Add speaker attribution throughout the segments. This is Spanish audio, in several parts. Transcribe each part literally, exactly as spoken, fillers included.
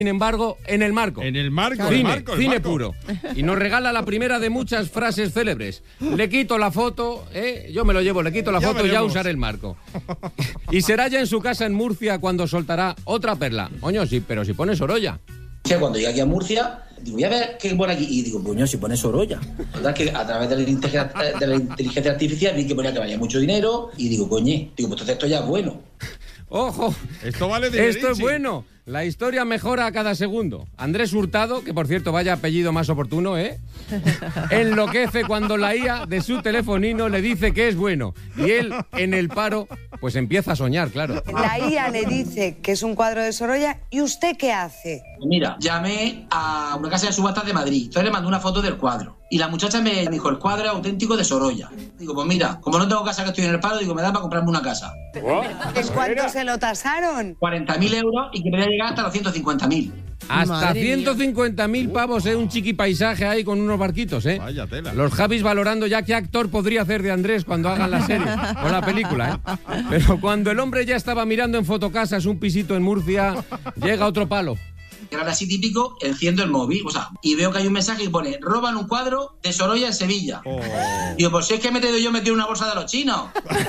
Speaker 1: sin embargo, en el marco.
Speaker 2: En el marco,
Speaker 1: Cine,
Speaker 2: el marco, el
Speaker 1: cine
Speaker 2: marco.
Speaker 1: puro. Y nos regala la primera de muchas frases célebres. Le quito la foto, ¿eh? Yo me lo llevo, le quito la
Speaker 2: Ya
Speaker 1: foto y ya
Speaker 2: veremos.
Speaker 1: usaré el marco. Y será ya en su casa en Murcia cuando soltará otra perla. Coño, sí, pero si pone Sorolla.
Speaker 3: Que cuando llegué aquí a Murcia, digo, voy a ver qué pone aquí. Y digo, coño, si pone Sorolla. La verdad es que a través de la, inteligencia, de la inteligencia artificial vi que ponía que valía mucho dinero. Y digo, coño, digo, pues entonces esto ya es bueno.
Speaker 1: ¡Ojo!
Speaker 2: Esto vale de
Speaker 1: Esto es bueno. La historia mejora a cada segundo. Andrés Hurtado, que por cierto vaya apellido más oportuno, ¿eh? Enloquece cuando la I A de su telefonino le dice que es bueno. Y él, en el paro, pues empieza a soñar, claro.
Speaker 4: La I A le dice que es un cuadro de Sorolla. ¿Y usted qué hace?
Speaker 3: Pues mira, llamé a una casa de subastas de Madrid. Entonces le mandé una foto del cuadro. Y la muchacha me dijo, el cuadro es auténtico de Sorolla. Digo, pues mira, como no tengo casa que estoy en el paro, digo, me da para comprarme una casa.
Speaker 4: ¿En cuánto se lo tasaron?
Speaker 3: cuarenta mil euros y que podía llegar hasta los ciento cincuenta mil.
Speaker 1: Hasta
Speaker 5: Madre
Speaker 1: ciento cincuenta mil pavos, ¿eh? Un chiqui paisaje ahí con unos barquitos, ¿eh?
Speaker 2: Vaya tela.
Speaker 1: Los Javis valorando ya qué actor podría hacer de Andrés cuando hagan la serie o la película, ¿eh? Pero cuando el hombre ya estaba mirando en Fotocasas un pisito en Murcia, llega otro palo.
Speaker 3: Era así típico, enciendo el móvil, o sea, y veo que hay un mensaje que pone, roban un cuadro de Sorolla en Sevilla.
Speaker 2: Oh.
Speaker 3: Digo, pues si es que he metido yo metido en una bolsa de los chinos.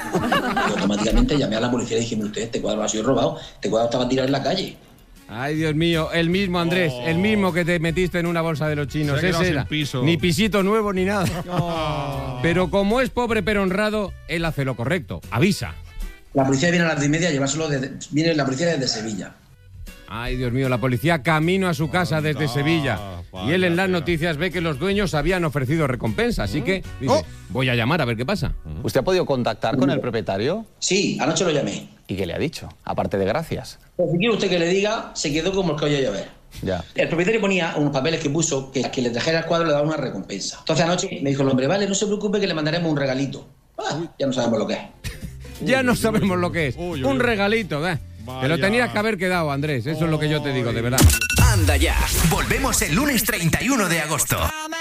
Speaker 3: Y automáticamente llamé a la policía y dije, mire usted, este cuadro ha sido robado, este cuadro estaba tirado en la calle.
Speaker 1: Ay, Dios mío, el mismo Andrés,
Speaker 2: Oh.
Speaker 1: el mismo que te metiste en una bolsa de los chinos.
Speaker 2: Se ha quedado
Speaker 1: Ese
Speaker 2: sin
Speaker 1: era.
Speaker 2: piso.
Speaker 1: Ni pisito nuevo ni nada.
Speaker 2: Oh.
Speaker 1: Pero como es pobre pero honrado, él hace lo correcto, avisa.
Speaker 3: La policía viene a las diez y media a llevárselo, desde, viene la policía desde Sevilla.
Speaker 1: Ay, Dios mío, la policía camino a su casa
Speaker 2: Anda,
Speaker 1: desde Sevilla. Y él en las
Speaker 2: vaya
Speaker 1: noticias ve que los dueños habían ofrecido recompensa, así que dice,
Speaker 2: Oh.
Speaker 1: voy a llamar a ver qué pasa.
Speaker 6: ¿Usted ha podido contactar con el propietario?
Speaker 3: Sí, anoche lo llamé.
Speaker 6: ¿Y qué le ha dicho? Aparte de gracias.
Speaker 3: Pues si quiere usted que le diga, se quedó como el que oye llover.
Speaker 6: Ya.
Speaker 3: El propietario ponía unos papeles que puso que a quien le trajera el cuadro le daba una recompensa. Entonces anoche me dijo el hombre, vale, no se preocupe que le mandaremos un regalito. Ah, ya no sabemos lo que es.
Speaker 1: Ya no sabemos lo que es.
Speaker 2: Uy, uy,
Speaker 1: Un
Speaker 2: uy.
Speaker 1: regalito, ¿eh? Te lo
Speaker 2: Vaya.
Speaker 1: tenías que haber quedado, Andrés. Eso es lo que yo te digo, de verdad.
Speaker 7: Anda ya. Volvemos el lunes treinta y uno de agosto.